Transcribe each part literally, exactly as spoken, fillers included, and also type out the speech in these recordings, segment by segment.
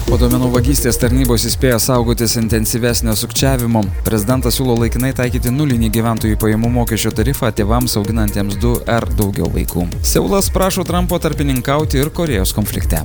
Po duomenų vagystės tarnybos įspėja saugotis intensyvesnio sukčiavimo. Prezidentas siūlo laikinai taikyti nulinį gyventojų pajamų mokesčio tarifą tėvams auginantiems du ar daugiau vaikų. Seulas prašo Trumpo tarpininkauti ir Korėjos konflikte.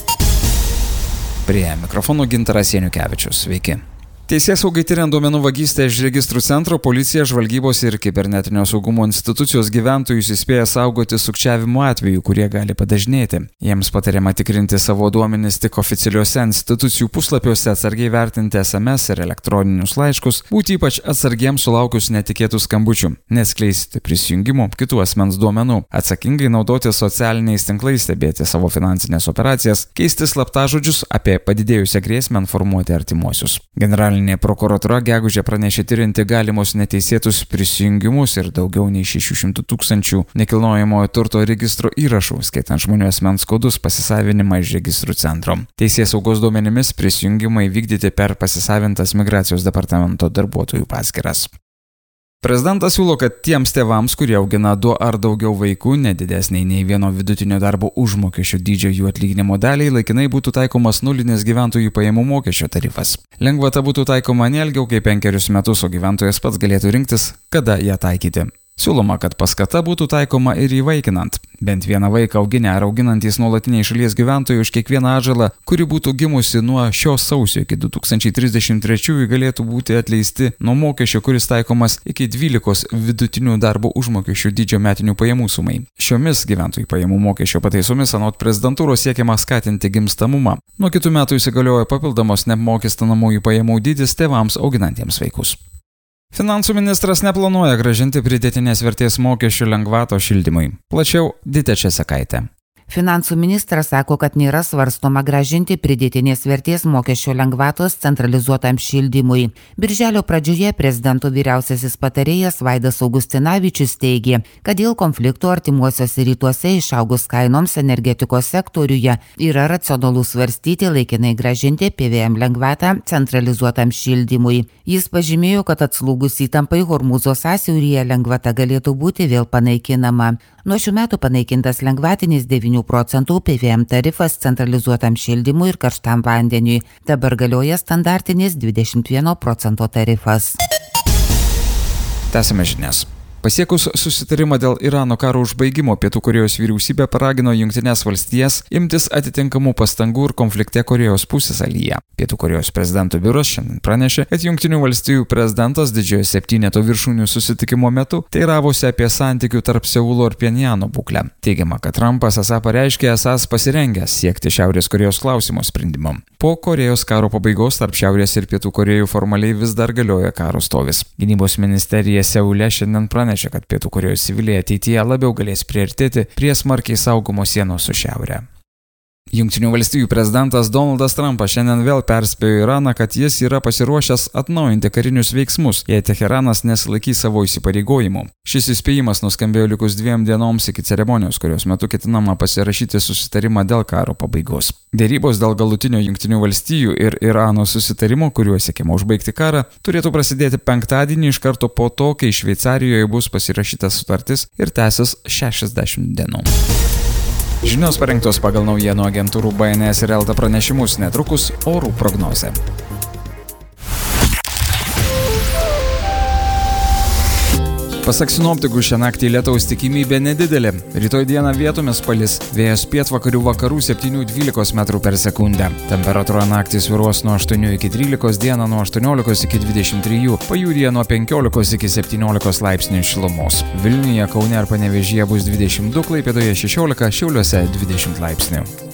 Prie mikrofono Gintaras Janukevičius. Sveiki. Teisėsaugai tiriant duomenų vagystę iš registrų centro, policija, žvalgybos ir kibernetinio saugumo institucijos gyventojus įspėja saugoti sukčiavimo atvejų, kurie gali padažnėti. Jiems patariama tikrinti savo duomenis tik oficialiuose institucijų puslapiuose, atsargiai vertinti es em es ir elektroninius laiškus, būti ypač atsargiems sulaukus netikėtų skambučių, neskleisti prisijungimų, kitų asmens duomenų, atsakingai naudoti socialiniais tinklais, stebėti savo finansinės operacijas, keisti slaptažodžius, apie padidėjusią grėsmę informuoti artimuosius. Generalinė Prokuratūra gegužę pranešė tirinti galimus neteisėtus prisijungimus ir daugiau nei šešių šimtų tūkstančių nekilnojamojo turto registro įrašų, skaitant žmonių asmens kodus pasisavinimą iš registrų centro. Teisėsaugos duomenimis prisijungimai vykdyti per pasisavintas migracijos departamento darbuotojų paskyras. Prezidentas siūlo, kad tiems tėvams, kurie augina du ar daugiau vaikų, nedidesniai nei vieno vidutinio darbo užmokesčio dydžio jų atlyginimo daliai, laikinai būtų taikomas nulinis gyventojų pajamų mokesčio tarifas. Lengvata būtų taikoma ne ilgiau kaip penkerius metus, o gyventojas pats galėtų rinktis, kada ją taikyti. Siūloma, kad paskata būtų taikoma ir įvaikinant. Bent vieną vaiką auginę ar auginantys nuolatiniai šalies gyventojai už kiekvieną atžalą, kuri būtų gimusi nuo šios sausio iki du tūkstančiai trisdešimt trečiųjų, galėtų būti atleisti nuo mokesčio, kuris taikomas iki dvylikos vidutinių darbo užmokesčių dydžio metinių pajamų sumai. Šiomis gyventojų pajamų mokesčio pataisomis anot prezidentūros siekiama skatinti gimstamumą. Nuo kitų metų įsigalioja papildomos neapmokestinamųjų pajamų dydis tėvams auginantiems vaikus. Finansų ministras neplanuoja grąžinti pridėtinės vertės mokesčių lengvato šildymui. Plačiau Ditė Česekaitė. Finansų ministras sako, kad nėra svarstoma grąžinti pridėtinės vertės mokesčio lengvatos centralizuotam šildymui. Birželio pradžioje prezidento vyriausiasis patarėjas Vaidas Augustinavičius teigė, kad dėl konflikto artimuosiuose rytuose išaugus kainoms energetikos sektoriuje yra racionalu svarstyti laikinai grąžinti P V M lengvatą centralizuotam šildymui. Jis pažymėjo, kad atslūgus įtampai Hormūzo sąsiauryje lengvata galėtų būti vėl panaikinama. Nuo šių metų panaikintas lengvatinis devynių procentų P V M tarifas centralizuotam šildymui ir karštam vandeniui. Dabar galioja standartinis dvidešimt vieno procento tarifas. Tęsime žinias. Pasiekus susitarimą dėl Irano karo užbaigimo, Pietų Korėjos vyriausybė paragino Jungtines valstijas imtis atitinkamų pastangų ir konflikte Korėjos pusiasalyje. Pietų Korėjos prezidento biuras šiandien pranešė, kad Jungtinių valstijų prezidentas didžiojo septyneto viršūnių susitikimo metu teiravosi apie santykių tarp Seulo ir Pjenjano būklę. Teigiama, kad Trumpas esą pareiškė esąs pasirengęs siekti Šiaurės Korėjos klausimo sprendimo. Po Korėjos karo pabaigos tarp Šiaurės ir Pietų Korėjų formaliai vis dar galioja karo stovis. Gynybos ministerija Seule šiandien pranešė, kad Pietų Korėjos civiliai ateityje labiau galės priartėti prie smarkiai saugomos sienos su Šiaurė. Jungtinių valstijų prezidentas Donaldas Trumpas šiandien vėl perspėjo Iraną, kad jis yra pasiruošęs atnaujinti karinius veiksmus, jei Teheranas nesilaikys savo įsipareigojimų. Šis įspėjimas nuskambėjo likus dviem dienoms iki ceremonijos, kurios metu ketinama pasirašyti susitarimą dėl karo pabaigos. Dėrybos dėl galutinio Jungtinių valstijų ir Irano susitarimo, kuriuo siekiama užbaigti karą, turėtų prasidėti penktadienį iš karto po to, kai Šveicarijoje bus pasirašyta sutartis ir tęsis šešiasdešimt dienų. Žinios parengtos pagal naujienų agentūrų B N S ir Elta pranešimus, netrukus orų prognozė. Pasak sinoptikų, šią naktį lietaus tikimybė nedidelė. Rytoj dieną vietomis palis, vėjas pietvakarių vakarų septynių dvylikos metrų per sekundę. Temperatūra naktį svyruos nuo aštuonių iki trylikos, dieną nuo aštuoniolikos iki dvidešimt trijų, pajūryje nuo penkiolikos iki septyniolikos laipsnių šilumos. Vilniuje, Kaune ir Panevėžyje bus dvidešimt du, Klaipėdoje šešiolika, Šiauliuose dvidešimt laipsnių.